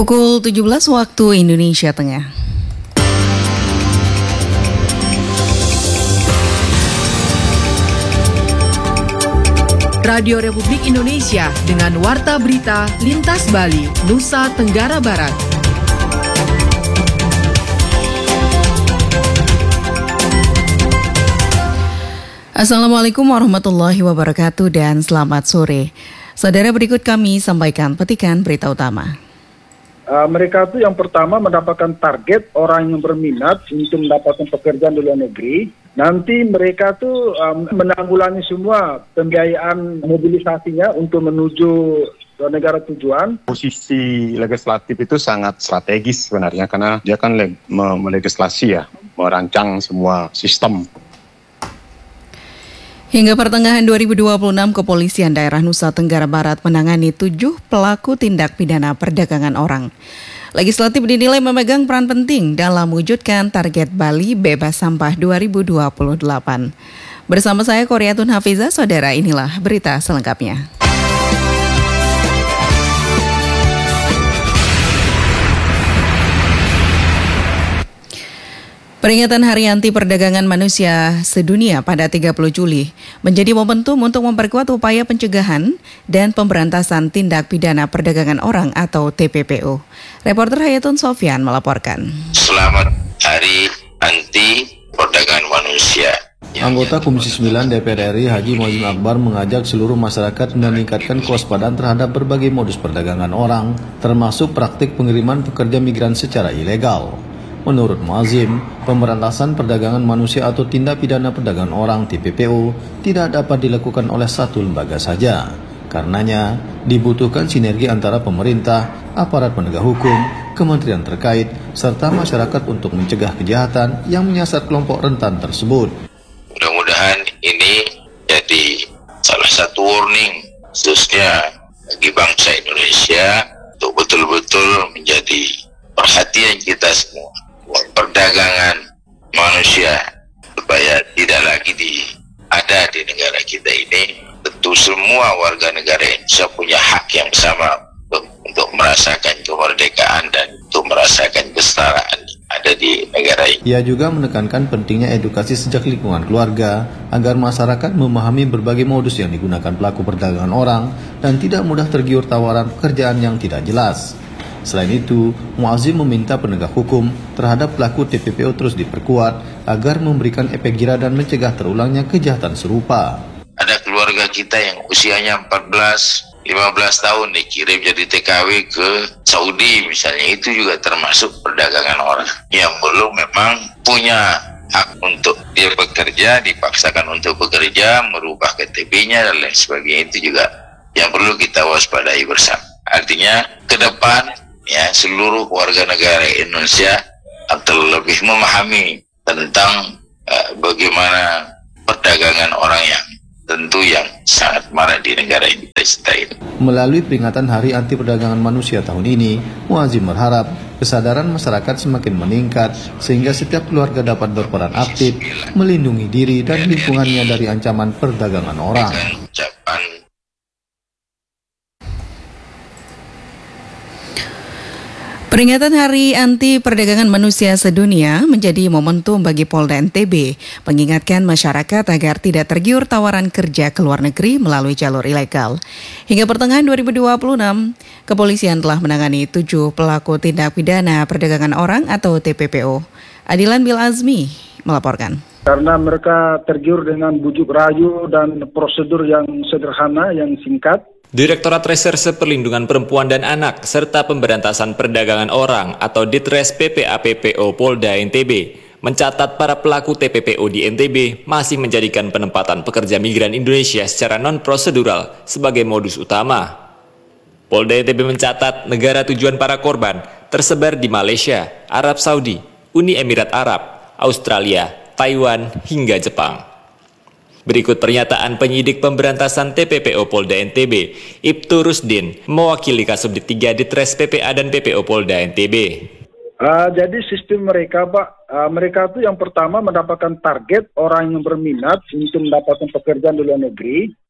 Pukul 17 waktu Indonesia Tengah. Radio Republik Indonesia dengan Warta Berita Lintas Bali, Nusa Tenggara Barat. Assalamualaikum warahmatullahi wabarakatuh dan selamat sore. Saudara, berikut kami sampaikan petikan berita utama. Mereka itu yang pertama mendapatkan target orang yang berminat untuk mendapatkan pekerjaan di luar negeri. Nanti mereka tuh menanggulangi semua pembiayaan mobilisasinya untuk menuju ke negara tujuan. Posisi legislatif itu sangat strategis sebenarnya karena dia kan melegislasi ya, merancang semua sistem. Hingga pertengahan 2026, Kepolisian Daerah Nusa Tenggara Barat menangani 7 pelaku tindak pidana perdagangan orang. Legislatif dinilai memegang peran penting dalam mewujudkan target Bali bebas sampah 2028. Bersama saya Koryatun Hafizah, saudara, inilah berita selengkapnya. Peringatan Hari Anti Perdagangan Manusia Sedunia pada 30 Juli menjadi momentum untuk memperkuat upaya pencegahan dan pemberantasan tindak pidana perdagangan orang atau TPPO. Reporter Hayatun Sofyan melaporkan. Selamat Hari Anti Perdagangan Manusia. Anggota Komisi 9 DPR RI Haji Muazzim Akbar mengajak seluruh masyarakat meningkatkan kewaspadaan terhadap berbagai modus perdagangan orang, termasuk praktik pengiriman pekerja migran secara ilegal. Menurut Muazzim, pemberantasan perdagangan manusia atau tindak pidana perdagangan orang (TPPO) tidak dapat dilakukan oleh satu lembaga saja. Karenanya, dibutuhkan sinergi antara pemerintah, aparat penegak hukum, kementerian terkait, serta masyarakat untuk mencegah kejahatan yang menyasar kelompok rentan tersebut. Mudah-mudahan ini jadi salah satu warning khususnya bagi bangsa Indonesia untuk betul-betul menjadi perhatian kita semua. Perdagangan manusia supaya tidak lagi ada di negara kita ini. Tentu semua warga negara Indonesia punya hak yang sama untuk merasakan kemerdekaan dan untuk merasakan kesetaraan ada di negara ini. Ia juga menekankan pentingnya edukasi sejak lingkungan keluarga agar masyarakat memahami berbagai modus yang digunakan pelaku perdagangan orang dan tidak mudah tergiur tawaran pekerjaan yang tidak jelas. Selain itu, Muazzim meminta penegak hukum terhadap pelaku TPPO terus diperkuat agar memberikan efek jera dan mencegah terulangnya kejahatan serupa. Ada keluarga kita yang usianya 14-15 tahun dikirim jadi TKW ke Saudi misalnya, itu juga termasuk perdagangan orang yang belum memang punya hak untuk dia bekerja, dipaksakan untuk bekerja, merubah KTP-nya dan lain sebagainya. Itu juga yang perlu kita waspadai bersama. Artinya ke depan ya seluruh warga negara Indonesia atau lebih memahami tentang bagaimana perdagangan orang yang tentu yang sangat marak di negara kita ini. Melalui peringatan Hari Anti Perdagangan Manusia tahun ini, Muazzim berharap kesadaran masyarakat semakin meningkat sehingga setiap keluarga dapat berperan aktif melindungi diri dan lingkungannya dari ancaman perdagangan orang. Peringatan Hari Anti Perdagangan Manusia Sedunia menjadi momentum bagi Polda NTB mengingatkan masyarakat agar tidak tergiur tawaran kerja ke luar negeri melalui jalur ilegal. Hingga pertengahan 2026, kepolisian telah menangani 7 pelaku tindak pidana perdagangan orang atau TPPO. Adilan Bil Azmi melaporkan. Karena mereka tergiur dengan bujuk rayu dan prosedur yang sederhana, yang singkat. Direktorat Reserse Perlindungan Perempuan dan Anak serta Pemberantasan Perdagangan Orang atau Ditres PPAPPO Polda NTB mencatat para pelaku TPPO di NTB masih menjadikan penempatan pekerja migran Indonesia secara non-prosedural sebagai modus utama. Polda NTB mencatat negara tujuan para korban tersebar di Malaysia, Arab Saudi, Uni Emirat Arab, Australia, Taiwan, hingga Jepang. Berikut pernyataan penyidik pemberantasan TPPO Polda NTB, Ibtu Rusdin, mewakili Kasubdit 3 Ditres PPA dan PPO Polda NTB. Jadi sistem mereka, Pak, mereka itu yang pertama mendapatkan target orang yang berminat untuk mendapatkan pekerjaan di luar negeri.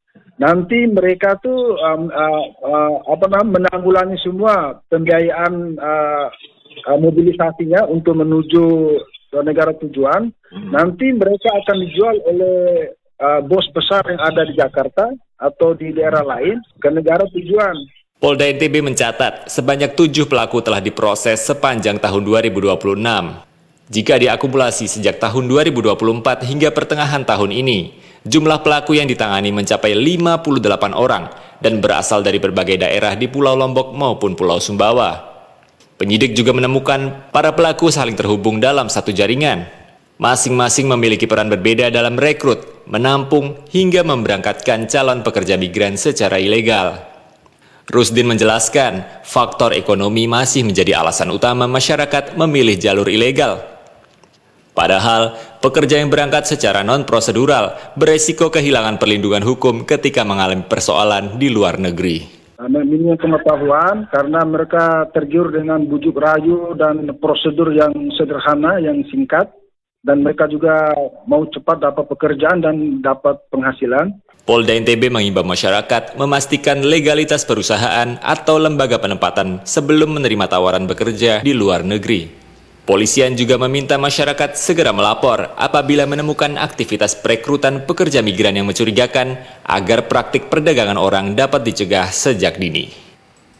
nanti mereka tuh menanggulangi semua pembiayaan mobilisasinya untuk menuju ke negara tujuan. Nanti mereka akan dijual oleh bos besar yang ada di Jakarta atau di daerah lain ke negara tujuan. Polda NTB mencatat sebanyak 7 pelaku telah diproses sepanjang tahun 2026. Jika diakumulasi sejak tahun 2024 hingga pertengahan tahun ini, jumlah pelaku yang ditangani mencapai 58 orang dan berasal dari berbagai daerah di Pulau Lombok maupun Pulau Sumbawa. Penyidik juga menemukan para pelaku saling terhubung dalam satu jaringan. Masing-masing memiliki peran berbeda dalam rekrut, menampung, hingga memberangkatkan calon pekerja migran secara ilegal. Rusdin menjelaskan, faktor ekonomi masih menjadi alasan utama masyarakat memilih jalur ilegal. Padahal, pekerja yang berangkat secara non-prosedural beresiko kehilangan perlindungan hukum ketika mengalami persoalan di luar negeri. Minimnya pengetahuan karena mereka tergiur dengan bujuk rayu dan prosedur yang sederhana, yang singkat, dan mereka juga mau cepat dapat pekerjaan dan dapat penghasilan. Polda NTB mengimbau masyarakat memastikan legalitas perusahaan atau lembaga penempatan sebelum menerima tawaran bekerja di luar negeri. Polisian juga meminta masyarakat segera melapor apabila menemukan aktivitas perekrutan pekerja migran yang mencurigakan agar praktik perdagangan orang dapat dicegah sejak dini.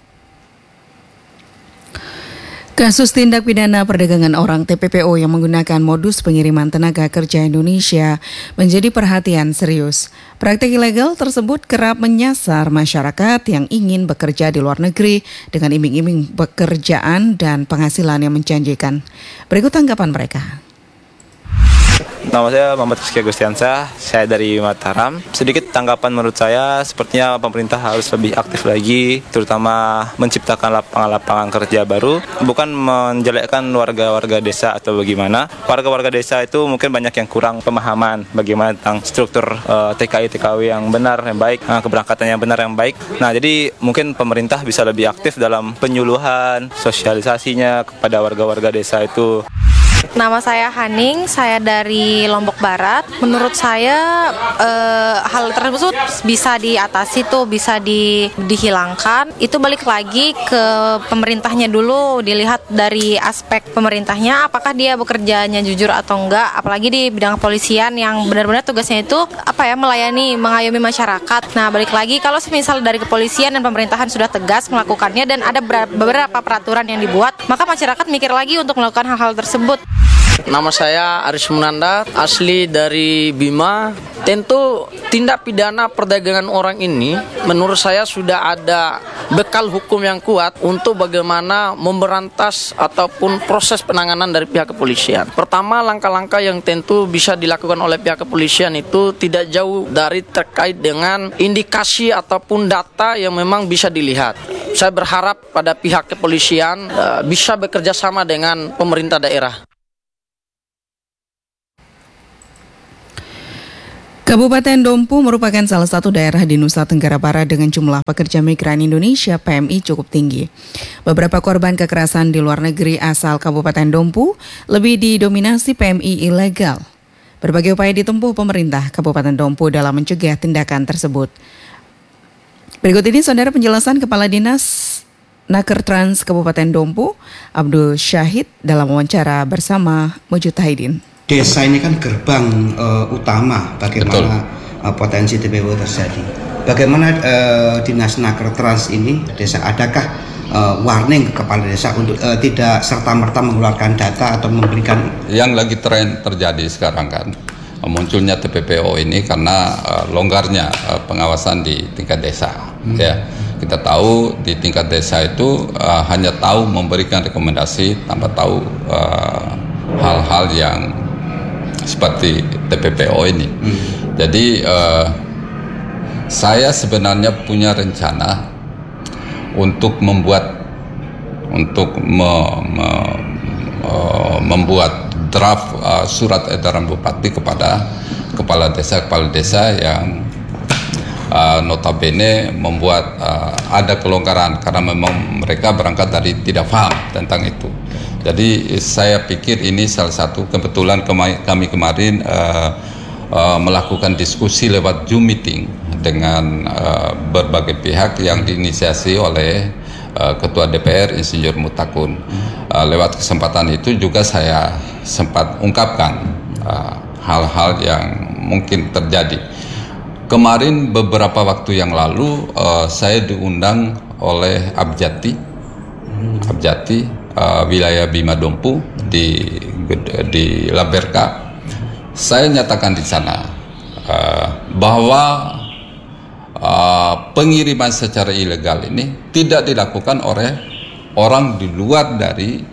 Kasus tindak pidana perdagangan orang TPPO yang menggunakan modus pengiriman tenaga kerja Indonesia menjadi perhatian serius. Praktik ilegal tersebut kerap menyasar masyarakat yang ingin bekerja di luar negeri dengan iming-iming pekerjaan dan penghasilan yang menjanjikan. Berikut tanggapan mereka. Nama saya Muhammad Rizky Agustiansyah, saya dari Mataram. Sedikit tanggapan menurut saya, sepertinya pemerintah harus lebih aktif lagi, terutama menciptakan lapangan-lapangan kerja baru, bukan menjelekkan warga-warga desa atau bagaimana. Warga-warga desa itu mungkin banyak yang kurang pemahaman bagaimana tentang struktur TKI-TKW yang benar, yang baik, keberangkatan yang benar, yang baik. Nah, jadi mungkin pemerintah bisa lebih aktif dalam penyuluhan, sosialisasinya kepada warga-warga desa itu. Nama saya Haning, saya dari Lombok Barat. Menurut saya hal tersebut bisa diatasi tuh, bisa dihilangkan. Itu balik lagi ke pemerintahnya dulu, dilihat dari aspek pemerintahnya apakah dia bekerjanya jujur atau enggak. Apalagi di bidang kepolisian yang benar-benar tugasnya itu melayani, mengayomi masyarakat. Nah, balik lagi kalau misal dari kepolisian dan pemerintahan sudah tegas melakukannya dan ada beberapa peraturan yang dibuat, maka masyarakat mikir lagi untuk melakukan hal-hal tersebut. Nama saya Aris Munanda, asli dari Bima. Tentu tindak pidana perdagangan orang ini menurut saya sudah ada bekal hukum yang kuat untuk bagaimana memberantas ataupun proses penanganan dari pihak kepolisian. Pertama, langkah-langkah yang tentu bisa dilakukan oleh pihak kepolisian itu tidak jauh dari terkait dengan indikasi ataupun data yang memang bisa dilihat. Saya berharap pada pihak kepolisian bisa bekerja sama dengan pemerintah daerah. Kabupaten Dompu merupakan salah satu daerah di Nusa Tenggara Barat dengan jumlah pekerja migran Indonesia PMI cukup tinggi. Beberapa korban kekerasan di luar negeri asal Kabupaten Dompu lebih didominasi PMI ilegal. Berbagai upaya ditempuh pemerintah Kabupaten Dompu dalam mencegah tindakan tersebut. Berikut ini saudara penjelasan Kepala Dinas Naker Trans Kabupaten Dompu, Abdul Syahid dalam wawancara bersama Mujud Haidin. Desa ini kan gerbang utama bagaimana potensi TPPO terjadi. Bagaimana Dinas Naker Trans ini desa, adakah warning ke kepala desa untuk tidak serta-merta mengeluarkan data atau memberikan? Yang lagi tren terjadi sekarang kan munculnya TPPO ini karena longgarnya pengawasan di tingkat desa. Ya, kita tahu di tingkat desa itu hanya tahu memberikan rekomendasi tanpa tahu hal-hal yang seperti TPPO ini. Jadi saya sebenarnya punya rencana untuk membuat draft surat edaran bupati kepada kepala desa yang notabene membuat ada kelonggaran karena memang mereka berangkat dari tidak paham tentang itu. Jadi saya pikir ini salah satu, kebetulan kami kemarin melakukan diskusi lewat Zoom meeting dengan berbagai pihak yang diinisiasi oleh Ketua DPR Insinyur Mutakun. Lewat kesempatan itu juga saya sempat ungkapkan hal-hal yang mungkin terjadi. Kemarin beberapa waktu yang lalu saya diundang oleh Abjati wilayah Bima Dompu di Laberka. Saya nyatakan di sana bahwa pengiriman secara ilegal ini tidak dilakukan oleh orang di luar dari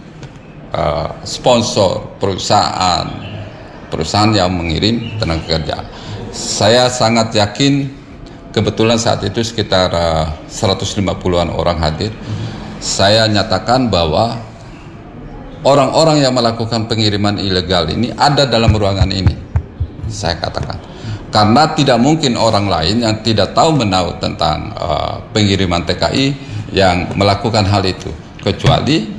sponsor perusahaan yang mengirim tenaga kerja. Saya sangat yakin, kebetulan saat itu sekitar 150-an orang hadir. Saya nyatakan bahwa orang-orang yang melakukan pengiriman ilegal ini ada dalam ruangan ini. Saya katakan, karena tidak mungkin orang lain yang tidak tahu menahu tentang pengiriman TKI yang melakukan hal itu, kecuali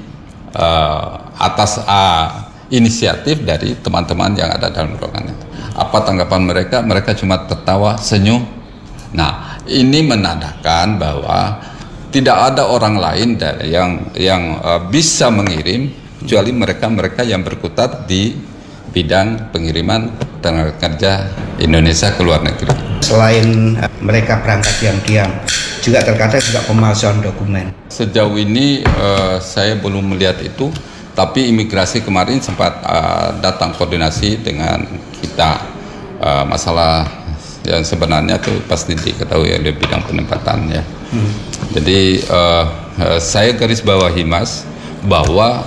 atas inisiatif dari teman-teman yang ada dalam ruangan itu. Apa tanggapan mereka? Mereka cuma tertawa, senyum. Nah, ini menandakan bahwa tidak ada orang lain yang bisa mengirim kecuali mereka yang berkutat di bidang pengiriman tenaga kerja Indonesia ke luar negeri. Selain mereka berangkat diam-diam, juga terkadang juga pemalsuan dokumen. Sejauh ini saya belum melihat itu, tapi imigrasi kemarin sempat datang koordinasi dengan kita. Masalah yang sebenarnya itu pasti diketahui di bidang penempatan ya. Jadi saya garis bawahi Mas bahwa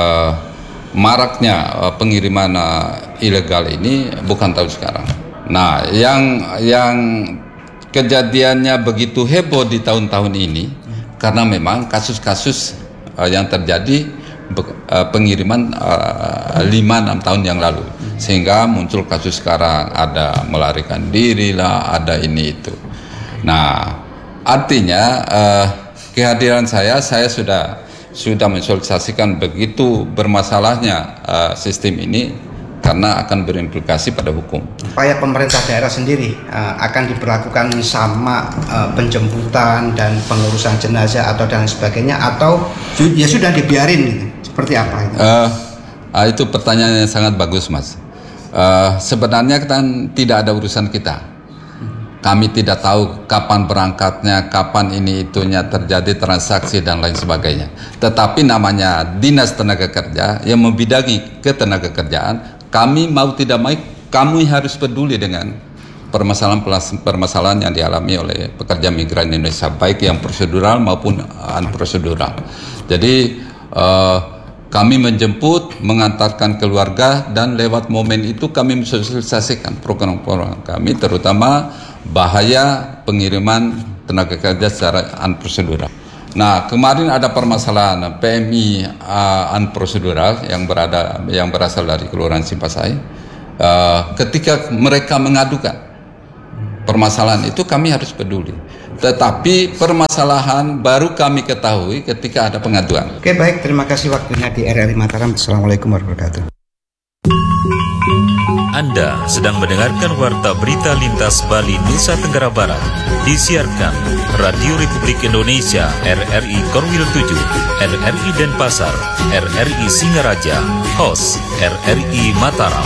maraknya pengiriman ilegal ini bukan tahun sekarang. Nah, yang kejadiannya begitu heboh di tahun-tahun ini karena memang kasus-kasus yang terjadi pengiriman 5-6 tahun yang lalu, sehingga muncul kasus sekarang, ada melarikan diri lah, ada ini itu. Nah, artinya kehadiran saya sudah mensosialisasikan begitu bermasalahnya sistem ini karena akan berimplikasi pada hukum. Upaya pemerintah daerah sendiri akan diberlakukan sama penjemputan dan pengurusan jenazah atau dan sebagainya, atau ya sudah dibiarin gitu? Seperti apa itu? Itu pertanyaan yang sangat bagus, Mas. Sebenarnya kan tidak ada urusan kita. Kami tidak tahu kapan berangkatnya, kapan ini itunya terjadi transaksi dan lain sebagainya. Tetapi namanya Dinas Tenaga Kerja yang membidangi ketenagakerjaan, kami mau tidak mau kami harus peduli dengan permasalahan yang dialami oleh pekerja migran Indonesia, baik yang prosedural maupun unprosedural. Jadi kami menjemput, mengantarkan keluarga, dan lewat momen itu kami mensosialisasikan program-program kami, terutama bahaya pengiriman tenaga kerja secara unprosedural. Nah, kemarin ada permasalahan PMI unprosedural yang berasal dari Kelurahan Simpasai. Ketika mereka mengadukan permasalahan itu, kami harus peduli. Tetapi permasalahan baru kami ketahui ketika ada pengaduan. Oke, baik, terima kasih waktunya di RRI Mataram. Assalamualaikum warahmatullahi wabarakatuh. Anda sedang mendengarkan Warta Berita Lintas Bali Nusa Tenggara Barat, disiarkan Radio Republik Indonesia RRI Korwil 7, RRI Denpasar, RRI Singaraja, host RRI Mataram.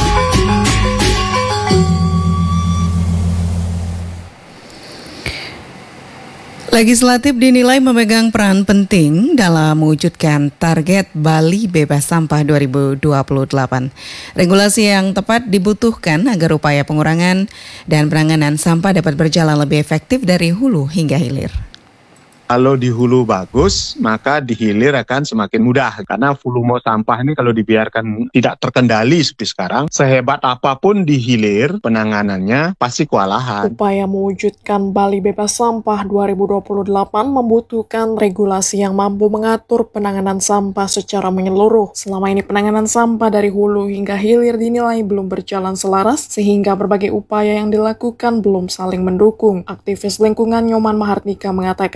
Legislatif dinilai memegang peran penting dalam mewujudkan target Bali bebas sampah 2028. Regulasi yang tepat dibutuhkan agar upaya pengurangan dan penanganan sampah dapat berjalan lebih efektif dari hulu hingga hilir. Kalau di hulu bagus, maka di hilir akan semakin mudah. Karena volume sampah ini kalau dibiarkan tidak terkendali seperti sekarang, sehebat apapun di hilir, penanganannya pasti kewalahan. Upaya mewujudkan Bali bebas sampah 2028 membutuhkan regulasi yang mampu mengatur penanganan sampah secara menyeluruh. Selama ini penanganan sampah dari hulu hingga hilir dinilai belum berjalan selaras, sehingga berbagai upaya yang dilakukan belum saling mendukung. Aktivis lingkungan Nyoman Mahardika mengatakan, legislasi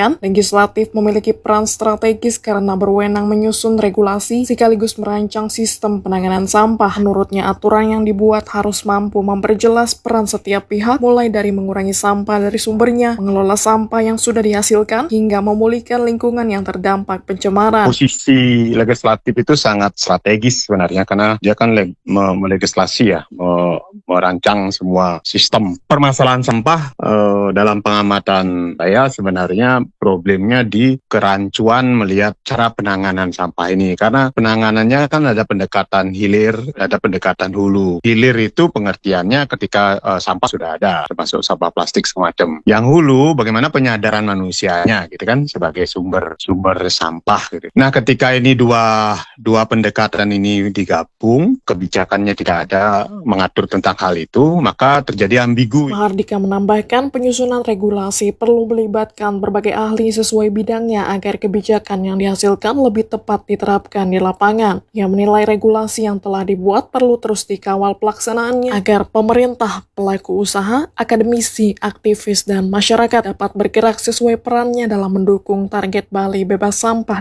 Legislatif memiliki peran strategis karena berwenang menyusun regulasi sekaligus merancang sistem penanganan sampah. Menurutnya, aturan yang dibuat harus mampu memperjelas peran setiap pihak, mulai dari mengurangi sampah dari sumbernya, mengelola sampah yang sudah dihasilkan, hingga memulihkan lingkungan yang terdampak pencemaran. Posisi legislatif itu sangat strategis sebenarnya, karena dia kan melegislasi ya, merancang semua sistem. Permasalahan sampah dalam pengamatan saya sebenarnya problemnya di kerancuan melihat cara penanganan sampah ini, karena penanganannya kan ada pendekatan hilir, ada pendekatan hulu. Hilir itu pengertiannya ketika sampah sudah ada, termasuk sampah plastik semacam. Yang hulu bagaimana penyadaran manusianya gitu kan sebagai sumber sampah gitu. Nah, ketika ini dua pendekatan ini digabung, kebijakannya tidak ada mengatur tentang hal itu, maka terjadi ambigu. Mahardika menambahkan penyusunan regulasi perlu melibatkan berbagai ahli sesuai bidangnya agar kebijakan yang dihasilkan lebih tepat diterapkan di lapangan. Ia menilai regulasi yang telah dibuat perlu terus dikawal pelaksanaannya agar pemerintah, pelaku usaha, akademisi, aktivis, dan masyarakat dapat bergerak sesuai perannya dalam mendukung target Bali bebas sampah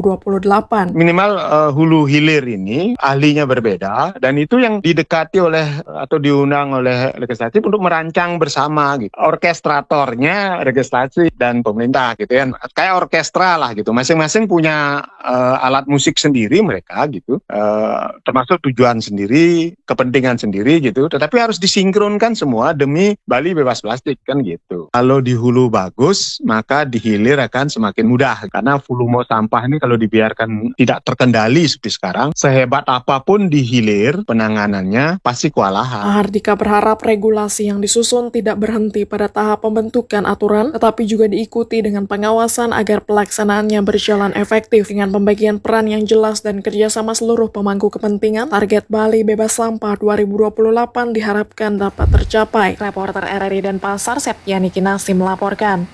2028. Minimal hulu hilir ini ahlinya berbeda, dan itu yang didekati oleh atau diundang oleh legislatif untuk merancang bersama gitu. Orkestratornya legislasi dan pemerintah gitu ya, kayak orkestra lah gitu. Masing-masing punya alat musik sendiri mereka gitu, termasuk tujuan sendiri, kepentingan sendiri gitu. Tetapi harus disinkronkan semua demi Bali bebas plastik kan gitu. Kalau di hulu bagus, maka di hilir akan semakin mudah, karena volume sampah ini kalau dibiarkan tidak terkendali seperti sekarang, sehebat apapun di hilir penanganannya pasti kewalahan. Mahardika berharap regulasi yang disusun tidak berhenti pada tahap pembentukan aturan, tetapi juga diikuti dengan pengawasan agar pelaksanaannya berjalan efektif. Dengan pembagian peran yang jelas dan kerjasama seluruh pemangku kepentingan, target Bali bebas sampah 2028 diharapkan dapat tercapai. Reporter RRI Denpasar, Septiani Kinasi melaporkan.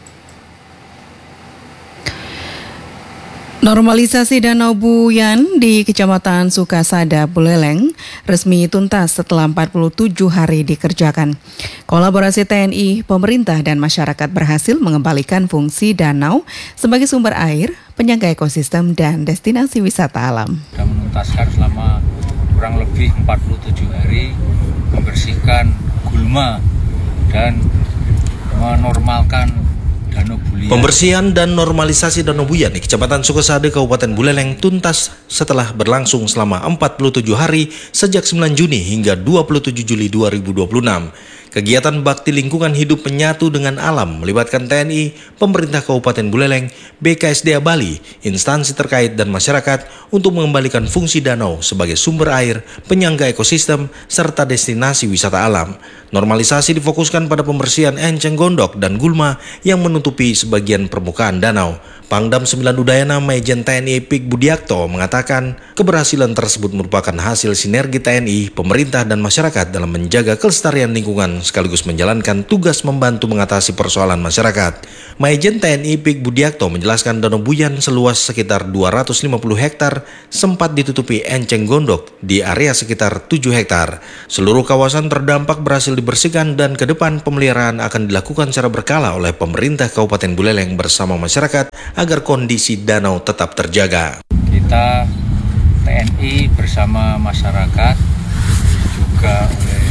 Normalisasi Danau Buyan di Kecamatan Sukasada, Buleleng resmi tuntas setelah 47 hari dikerjakan. Kolaborasi TNI, pemerintah, dan masyarakat berhasil mengembalikan fungsi danau sebagai sumber air, penyangga ekosistem, dan destinasi wisata alam. Sudah menuntaskan selama kurang lebih 47 hari, membersihkan gulma dan menormalkan Danau Buyan. Pembersihan dan normalisasi Danau Buyan di Kecamatan Sukasada, Kabupaten Buleleng tuntas setelah berlangsung selama 47 hari sejak 9 Juni hingga 27 Juli 2026. Kegiatan bakti lingkungan hidup menyatu dengan alam melibatkan TNI, pemerintah Kabupaten Buleleng, BKSDA Bali, instansi terkait dan masyarakat untuk mengembalikan fungsi danau sebagai sumber air, penyangga ekosistem, serta destinasi wisata alam. Normalisasi difokuskan pada pembersihan enceng gondok dan gulma yang menutupi sebagian permukaan danau. Pangdam 9 Udayana Majen TNI Pik Budiakto mengatakan keberhasilan tersebut merupakan hasil sinergi TNI, pemerintah, dan masyarakat dalam menjaga kelestarian lingkungan sekaligus menjalankan tugas membantu mengatasi persoalan masyarakat. Majen TNI Pik Budiakto menjelaskan Danau Buyan seluas sekitar 250 hektar sempat ditutupi enceng gondok di area sekitar 7 hektar. Seluruh kawasan terdampak berhasil dibersihkan dan ke depan pemeliharaan akan dilakukan secara berkala oleh pemerintah Kabupaten Buleleng bersama masyarakat agar kondisi danau tetap terjaga. Kita TNI bersama masyarakat juga oleh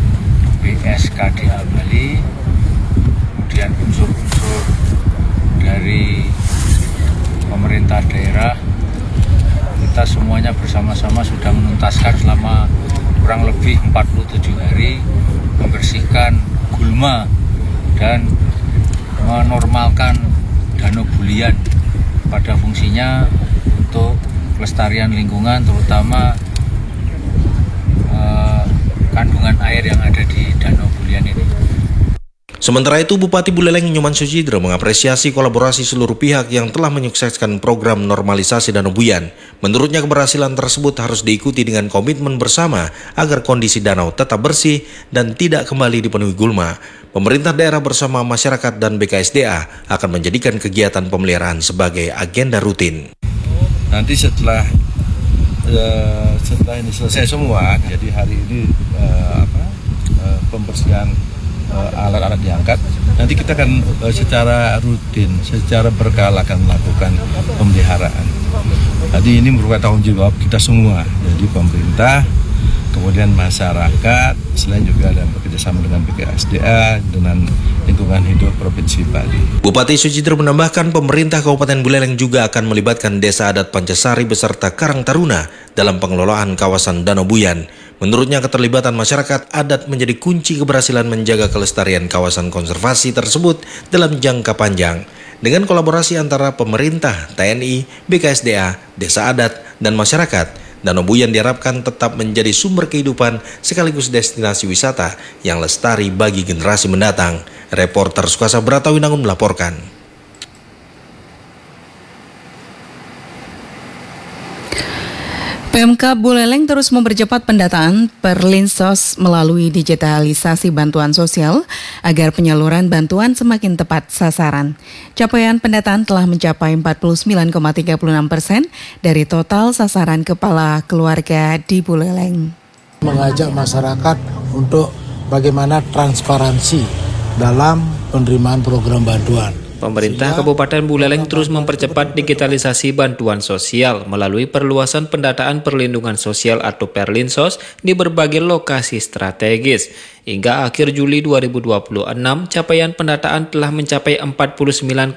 BSKDA Bali, kemudian unsur-unsur dari pemerintah daerah, kita semuanya bersama-sama sudah menuntaskan selama kurang lebih 47 hari membersihkan gulma dan menormalkan Danau Buyan pada fungsinya untuk kelestarian lingkungan, terutama kandungan air yang ada di Danau Buyan ini. Sementara itu, Bupati Buleleng Nyoman Sucidro mengapresiasi kolaborasi seluruh pihak yang telah menyukseskan program normalisasi Danau Buyan. Menurutnya, keberhasilan tersebut harus diikuti dengan komitmen bersama agar kondisi danau tetap bersih dan tidak kembali dipenuhi gulma. Pemerintah daerah bersama masyarakat dan BKSDA akan menjadikan kegiatan pemeliharaan sebagai agenda rutin. Nanti setelah ini selesai semua, jadi hari ini pembersihan alat-alat diangkat, nanti kita akan secara rutin, secara berkala akan melakukan pemeliharaan. Jadi ini merupakan tanggung jawab kita semua, jadi pemerintah, kemudian masyarakat, selain juga dan bekerjasama dengan BKSDA, dengan lingkungan hidup Provinsi Bali. Bupati Sucitro menambahkan pemerintah Kabupaten Buleleng juga akan melibatkan Desa Adat Pancasari beserta Karang Taruna dalam pengelolaan kawasan Danau Buyan. Menurutnya keterlibatan masyarakat adat menjadi kunci keberhasilan menjaga kelestarian kawasan konservasi tersebut dalam jangka panjang. Dengan kolaborasi antara pemerintah, TNI, BKSDA, Desa Adat, dan masyarakat, Danau Buyan diharapkan tetap menjadi sumber kehidupan sekaligus destinasi wisata yang lestari bagi generasi mendatang. Reporter Sukasa Bratawinangun melaporkan. Pemkab Buleleng terus mempercepat pendataan Perlinsos melalui digitalisasi bantuan sosial agar penyaluran bantuan semakin tepat sasaran. Capaian pendataan telah mencapai 49,36% dari total sasaran kepala keluarga di Buleleng. Mengajak masyarakat untuk bagaimana transparansi dalam penerimaan program bantuan. Pemerintah Kabupaten Buleleng terus mempercepat digitalisasi bantuan sosial melalui perluasan pendataan perlindungan sosial atau Perlinsos di berbagai lokasi strategis. Hingga akhir Juli 2026, capaian pendataan telah mencapai 49,36%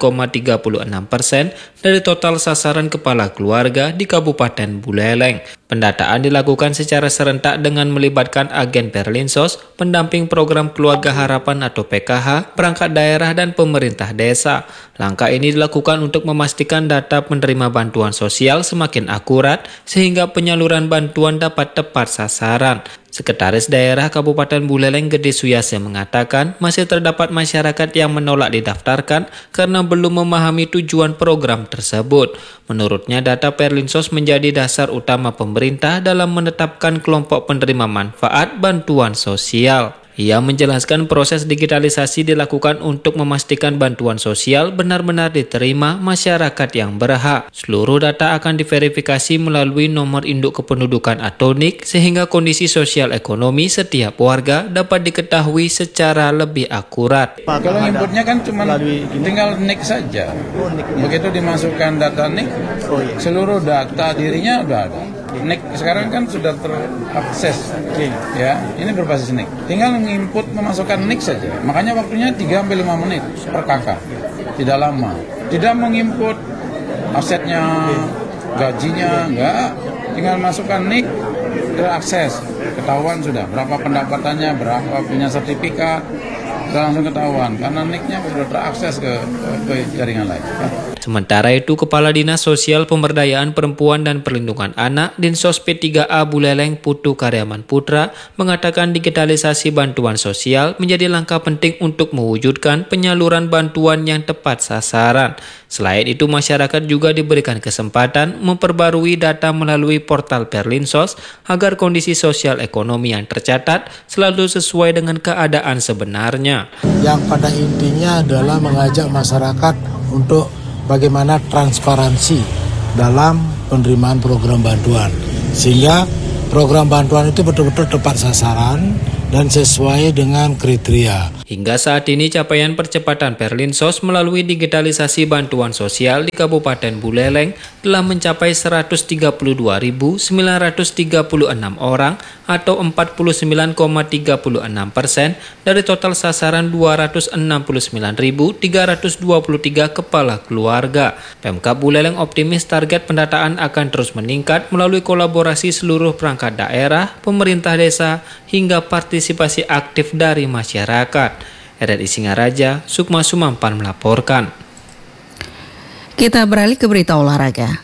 dari total sasaran kepala keluarga di Kabupaten Buleleng. Pendataan dilakukan secara serentak dengan melibatkan agen Perlinsos, pendamping program Keluarga Harapan atau PKH, perangkat daerah dan pemerintah desa. Langkah ini dilakukan untuk memastikan data penerima bantuan sosial semakin akurat sehingga penyaluran bantuan dapat tepat sasaran. Sekretaris Daerah Kabupaten Buleleng Gede Suyase mengatakan masih terdapat masyarakat yang menolak didaftarkan karena belum memahami tujuan program tersebut. Menurutnya data Perlinsos menjadi dasar utama pemerintah dalam menetapkan kelompok penerima manfaat bantuan sosial. Ia menjelaskan proses digitalisasi dilakukan untuk memastikan bantuan sosial benar-benar diterima masyarakat yang berhak. Seluruh data akan diverifikasi melalui nomor induk kependudukan atau NIK sehingga kondisi sosial ekonomi setiap warga dapat diketahui secara lebih akurat. Kalau inputnya kan cuma tinggal NIK saja. Begitu dimasukkan data NIK, seluruh data dirinya udah ada. NIK sekarang kan sudah terakses, ya. Ini berbasis NIK. Tinggal menginput memasukkan NIK saja. Makanya waktunya 3-5 menit per kakak, tidak lama. Tidak menginput asetnya, gajinya, enggak. Tinggal masukkan NIK, terakses, ketahuan sudah berapa pendapatannya, berapa punya sertifikat, sudah langsung ketahuan karena NIK-nya sudah terakses ke jaringan lain. Sementara itu, Kepala Dinas Sosial Pemberdayaan Perempuan dan Perlindungan Anak Dinsos P3A Buleleng Putu Karyaman Putra mengatakan digitalisasi bantuan sosial menjadi langkah penting untuk mewujudkan penyaluran bantuan yang tepat sasaran. Selain itu, masyarakat juga diberikan kesempatan memperbarui data melalui portal Perlinsos agar kondisi sosial ekonomi yang tercatat selalu sesuai dengan keadaan sebenarnya. Yang pada intinya adalah mengajak masyarakat untuk bagaimana transparansi dalam penerimaan program bantuan. Sehingga program bantuan itu betul-betul tepat sasaran dan sesuai dengan kriteria. Hingga saat ini capaian percepatan Perlinsos melalui digitalisasi bantuan sosial di Kabupaten Buleleng telah mencapai 132.936 orang atau 49,36% dari total sasaran 269.323 kepala keluarga. Pemkab Buleleng optimis target pendataan akan terus meningkat melalui kolaborasi seluruh perangkat daerah, pemerintah desa, hingga partisipasi aktif dari masyarakat. RRI Singaraja, Sukma Sumampan melaporkan. Kita beralih ke berita olahraga.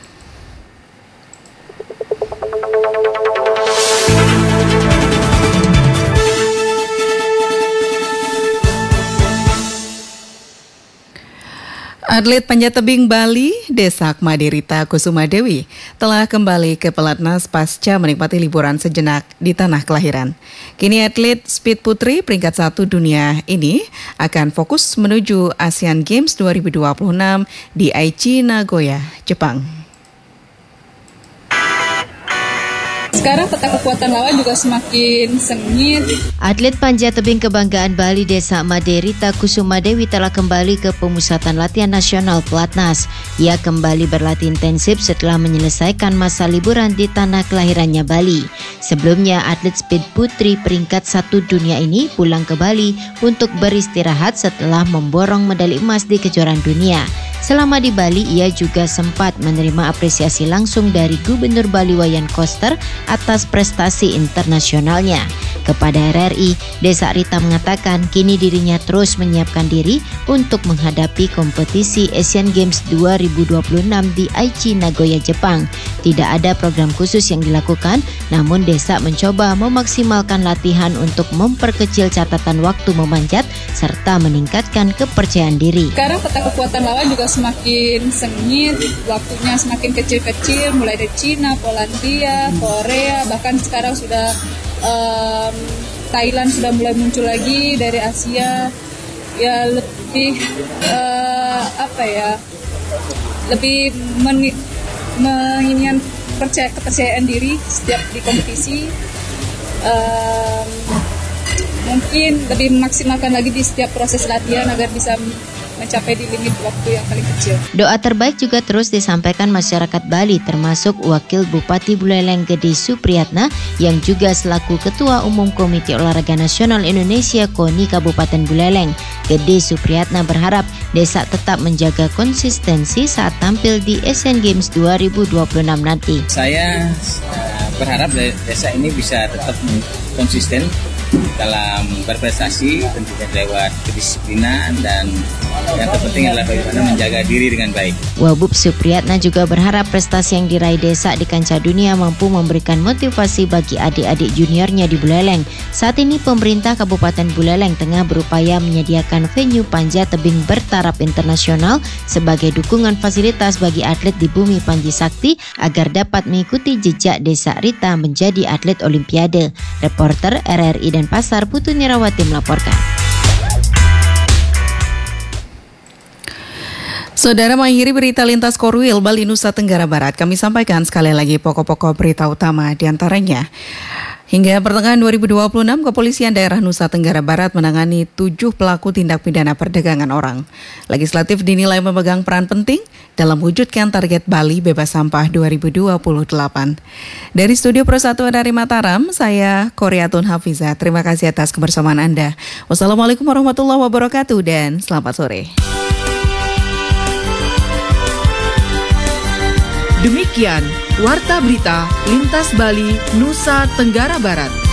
Atlet panjat tebing Bali, Desak Madirita Kusuma Dewi, telah kembali ke pelatnas pasca menikmati liburan sejenak di tanah kelahiran. Kini atlet speed putri peringkat 1 dunia ini akan fokus menuju Asian Games 2026 di Aichi, Nagoya, Jepang. Sekarang peta kekuatan lawan juga semakin sengit. Atlet panjat tebing kebanggaan Bali Desa Made Rita Kusuma Dewi telah kembali ke pemusatan latihan nasional Pelatnas. Ia kembali berlatih intensif setelah menyelesaikan masa liburan di tanah kelahirannya Bali. Sebelumnya, atlet speed putri peringkat 1 dunia ini pulang ke Bali untuk beristirahat setelah memborong medali emas di kejuaraan dunia. Selama di Bali, ia juga sempat menerima apresiasi langsung dari Gubernur Bali Wayan Koster atas prestasi internasionalnya. Kepada RRI, Desa Rita mengatakan kini dirinya terus menyiapkan diri untuk menghadapi kompetisi Asian Games 2026 di Aichi, Nagoya, Jepang. Tidak ada program khusus yang dilakukan, namun Desa mencoba memaksimalkan latihan untuk memperkecil catatan waktu memanjat serta meningkatkan kepercayaan diri. Sekarang peta kekuatan lawan juga semakin sengit, waktunya semakin kecil-kecil, mulai dari Cina, Polandia, Korea, bahkan sekarang sudah Thailand sudah mulai muncul lagi dari Asia. Ya lebih lebih menginginkan kepercayaan diri setiap di kompetisi. Mungkin lebih memaksimalkan lagi di setiap proses latihan agar bisa mencapai di limit waktu yang paling kecil. Doa terbaik juga terus disampaikan masyarakat Bali, termasuk Wakil Bupati Buleleng Gede Supriyatna yang juga selaku Ketua Umum Komite Olahraga Nasional Indonesia KONI Kabupaten Buleleng. Gede Supriyatna berharap Desa tetap menjaga konsistensi saat tampil di Asian Games 2026 nanti. Saya berharap Desa ini bisa tetap konsisten dalam berprestasi, tentunya lewat kedisiplinan, dan yang terpenting adalah bagaimana menjaga diri dengan baik. Wabub Supriyatna juga berharap prestasi yang diraih Desa di kancah dunia mampu memberikan motivasi bagi adik-adik juniornya di Buleleng. Saat ini pemerintah Kabupaten Buleleng tengah berupaya menyediakan venue panjat tebing bertaraf internasional sebagai dukungan fasilitas bagi atlet di bumi Panji Sakti agar dapat mengikuti jejak Desa Rita menjadi atlet Olimpiade. Reporter RRI Denpasar Putu Nirawati melaporkan. Saudara, mengakhiri berita lintas Korwil Bali Nusa Tenggara Barat, kami sampaikan sekali lagi pokok-pokok berita utama diantaranya. Hingga pertengahan 2026, Kepolisian Daerah Nusa Tenggara Barat menangani 7 pelaku tindak pidana perdagangan orang. Legislatif dinilai memegang peran penting dalam wujudkan target Bali bebas sampah 2028. Dari Studio Pro 1 dari Mataram, saya Koryatun Hafiza. Terima kasih atas kebersamaan Anda. Wassalamualaikum warahmatullahi wabarakatuh dan selamat sore. Demikian Warta Berita Lintas Bali Nusa Tenggara Barat.